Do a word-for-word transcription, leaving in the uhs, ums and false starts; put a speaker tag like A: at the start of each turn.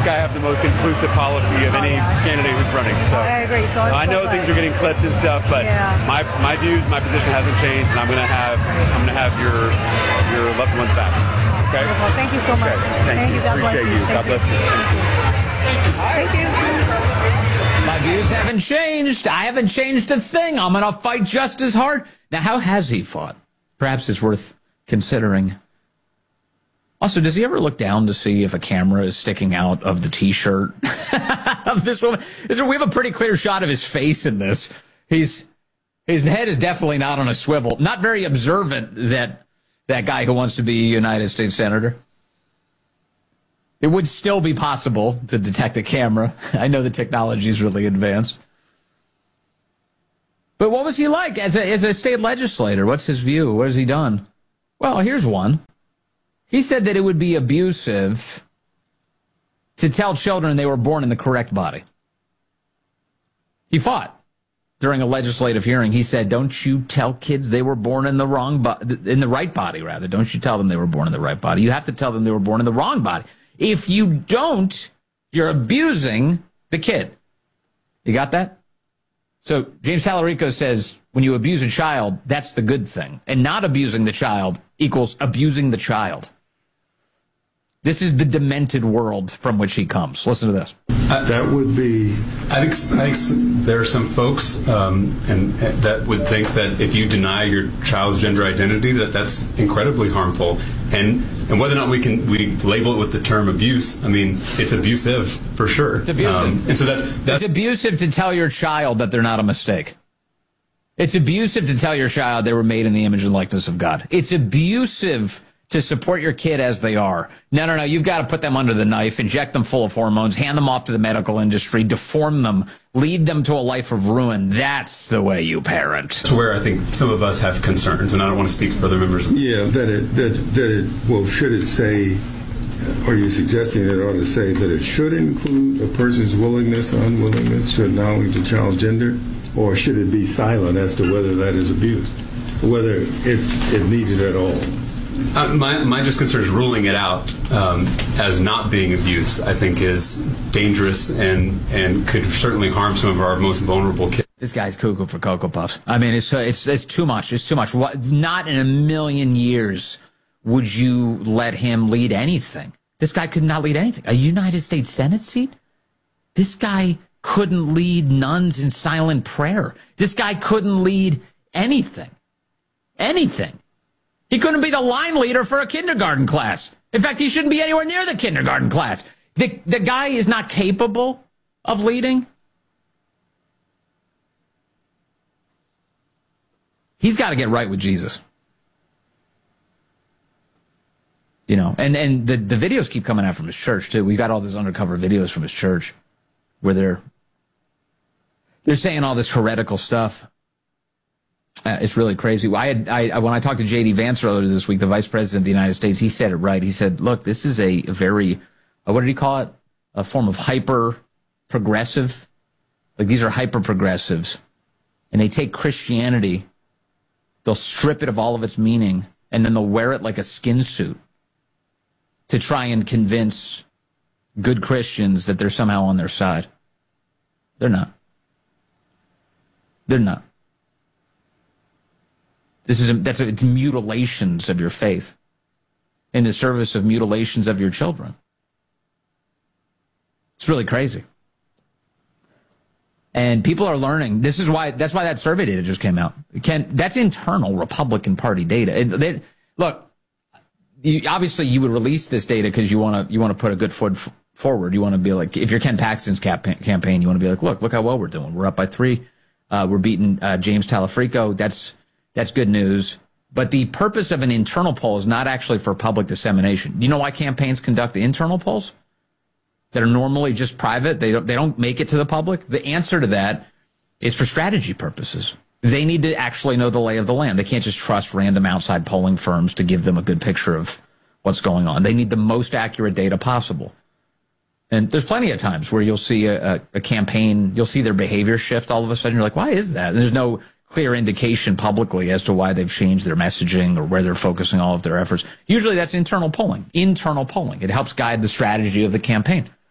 A: think I have the most inclusive policy of any candidate who's running. So
B: I agree. So
A: I know things are getting clipped and stuff, but
B: yeah.
A: my my views, my position hasn't changed, and I'm gonna have I'm gonna have your your loved ones back. Okay.
B: Wonderful. Thank you so much.
A: Okay. Thank,
B: Thank you.
A: you.
B: God bless
A: Appreciate
B: you.
A: you.
B: Thank
A: God bless you. Thank you.
B: Thank you.
C: My views haven't changed. I haven't changed a thing. I'm going to fight just as hard. Now, how has he fought? Perhaps it's worth considering. Also, does he ever look down to see if a camera is sticking out of the T-shirt of this woman? We have a pretty clear shot of his face in this. He's his head is definitely not on a swivel. Not very observant, that that guy who wants to be a United States Senator. It would still be possible to detect a camera. I know the technology is really advanced. But what was he like as a, as a state legislator? What's his view? What has he done? Well, here's one. He said that it would be abusive to tell children they were born in the correct body. He fought during a legislative hearing. He said, don't you tell kids they were born in the wrong body, in the right body, rather. Don't you tell them they were born in the right body. You have to tell them they were born in the wrong body. If you don't, you're abusing the kid. You got that? So James Tallarico says when you abuse a child, that's the good thing. And not abusing the child equals abusing the child. This is the demented world from which he comes. Listen to this.
D: Uh, that would be... I think, I think there are some folks um, and, and that would think that if you deny your child's gender identity, that that's incredibly harmful. And and whether or not we can we label it with the term abuse, I mean, it's abusive for sure.
C: It's abusive.
D: Um, and so that's, that's...
C: It's abusive to tell your child that they're not a mistake. It's abusive to tell your child they were made in the image and likeness of God. It's abusive to support your kid as they are. No, no, no. You've got to put them under the knife, inject them full of hormones, hand them off to the medical industry, deform them, lead them to a life of ruin. That's the way you parent.
D: To where I think some of us have concerns, and I don't want to speak for other members.
E: Yeah, that it, that, that it, well, should it say, are you suggesting it ought to say that it should include a person's willingness or unwillingness to acknowledge a child's gender? Or should it be silent as to whether that is abuse? Whether it's it needs it at all?
D: Uh, my, my just concern is ruling it out um, as not being abuse, I think, is dangerous and, and could certainly harm some of our most vulnerable kids.
C: This guy's cuckoo for Cocoa Puffs. I mean, it's it's it's too much. It's too much. What, not in a million years would you let him lead anything. This guy could not lead anything. A United States Senate seat? This guy couldn't lead nuns in silent prayer. This guy couldn't lead anything. Anything. He couldn't be the line leader for a kindergarten class. In fact, he shouldn't be anywhere near the kindergarten class. The, the guy is not capable of leading. He's got to get right with Jesus. You know, and, and the, the videos keep coming out from his church, too. We got all these undercover videos from his church where they're, they're saying all this heretical stuff. Uh, it's really crazy. I had, I, when I talked to J D Vance earlier this week, the Vice President of the United States, he said it right. He said, look, this is a very, uh, what did he call it? A form of hyper-progressive. Like, these are hyper-progressives. And they take Christianity, they'll strip it of all of its meaning, and then they'll wear it like a skin suit to try and convince good Christians that they're somehow on their side. They're not. They're not. This is a, that's a, it's mutilations of your faith in the service of mutilations of your children. It's really crazy. And people are learning. This is why, that's why that survey data just came out. Ken, that's internal Republican Party data. And they, look, you, obviously you would release this data because you want to, you want to put a good foot f- forward. You want to be like, if you're Ken Paxton's cap- campaign, you want to be like, look, look how well we're doing. We're up by three. Uh, we're beating uh, James Tallarico. That's, That's good news. But the purpose of an internal poll is not actually for public dissemination. You know why campaigns conduct the internal polls that are normally just private? They don't, they don't make it to the public. The answer to that is for strategy purposes. They need to actually know the lay of the land. They can't just trust random outside polling firms to give them a good picture of what's going on. They need the most accurate data possible. And there's plenty of times where you'll see a, a, a campaign, you'll see their behavior shift all of a sudden. You're like, why is that? And there's no clear indication publicly as to why they've changed their messaging or where they're focusing all of their efforts. Usually that's internal polling. Internal polling. It helps guide the strategy of the campaign.